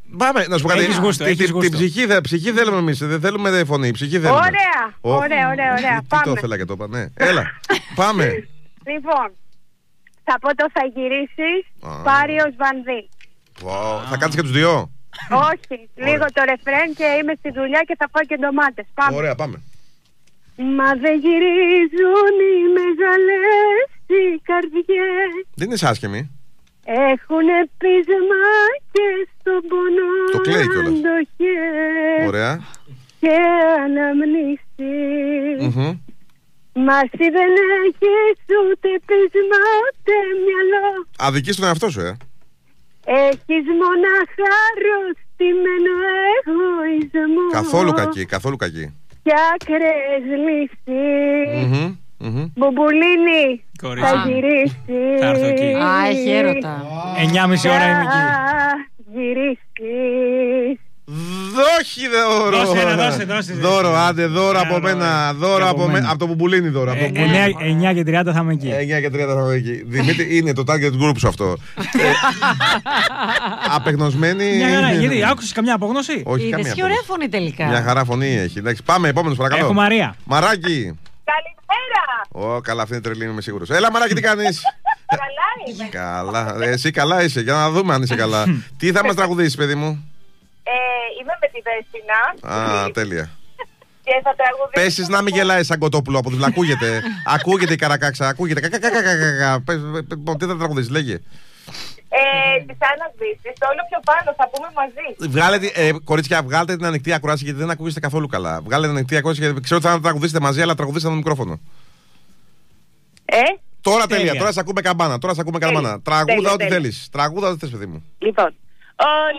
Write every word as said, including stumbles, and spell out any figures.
Πάμε, να σου πω κάτι. Έχεις γούστο, Την- έχεις την- γούστο. Την ψυχή, θε- ψυχή θέλουμε εμείς. Δεν θέλουμε φωνή. Ψυχή θέλουμε. Ωραία, Ω, ωραία, ωραία, ωραία. Τι Πάμε. το ήθελα και το είπα, ναι. Έλα, πάμε. Λοιπόν, θα πω το θα γυρίσεις, Α. Πάριος Βανδύ. Wow. Θα κάτσεις και τους δυο. Όχι, λίγο το ρεφρέν και είμαι στη δουλειά και θα φάω και ντομάτες. Πάμε. Ωραία, πάμε. Μα δεν γυρίζουν οι μεγάλες οι καρδιές. Δεν είναι άσχημη. Έχουνε πείσμα και στον πόνο Το κλαίει κιόλας. αντοχές Ωραία. και αναμνήσεις. Μμμ. Μα εσύ δεν έχεις ούτε πείσμα ούτε μυαλό. Αδικείς τον εαυτό σου, ε. Έχεις μονάχα αρρωστημένο εγωισμό. Καθόλου κακή, καθόλου κακή. Και άκρες λύσεις. Μμμ, μμμ. Μπουμπουλίνη, Κορίτσι. θα γυρίσεις. Θα έρθω εκεί. Α, έχει έρωτα. εννιά και μισή ώρα είμαι εκεί. Θα γυρίσεις. Δώχη δώρο. Δώσε ένα, δώσε, δώσε. Δώρο, άντε, δώρο Ένα από δώρο. μένα. Δώρο Και από από μένα. μένα. Από το μπουμπουλίνι δώρο. από το Ε, μπουμπουλίνι. εννιά- εννιά και τριάντα θα είμαι εκεί. εννιά και τριάντα θα είμαι εκεί. Δημήτρη, είναι το target group σου αυτό. Ε, Απεγνωσμένη. Μια χαρά, γιατί άκουσες καμιά απόγνωση? Όχι, Είδες καμία. και ωραία απόγνωση. φωνή τελικά. Μια χαρά φωνή έχει. Εντάξει, πάμε, επόμενος παρακαλώ. Έχω Μαρία. Μαράκι. Καλημέρα. Ω, καλά, αυτή είναι τρελή, είμαι σίγουρος. Έλα, Μαράκι, τι κάνεις? Καλά είμαι. Καλά. Ε, Εσύ καλά είσαι, για να δούμε αν είσαι καλά. Τι θα μας τραγουδήσεις, παιδί μου? Ε, είμαι με τη Δέσποινα Α, τέλεια. και θα τραγουδήσω. Πέσεις να μην γελάει σαν κοτόπουλο από δίπλα. Ακούγεται. Ακούγεται η καρακάξα. Ακούγεται. Κακακακακακακα. Πες, πες, πες, Τι θα τραγουδήσεις, λέγε. Ε, της Άννας Δύσης, το όλο πιο πάνω, θα πούμε μαζί. Βγάλε, τη- ε, κορίτσια, βγάλτε την ανοιχτή ακρόαση γιατί δεν ακούγεστε καθόλου καλά. Βγάλε την ανοιχτή ακρόαση γιατί ξέρω ότι θα τραγουδήσετε μαζί, αλλά τραγουδήστε το μικρόφωνο. Ε, Τώρα τέλεια, Τέλεια. τώρα σε ακούμε καμπάνα. Τώρα σε ακούμε Τέλεια. καμπάνα. Τραγούδα Τέλεια, ό,τι τέλεια. θέλεις. Τραγούδα ό,τι θες, παιδί μου. λοιπόν. Όλοι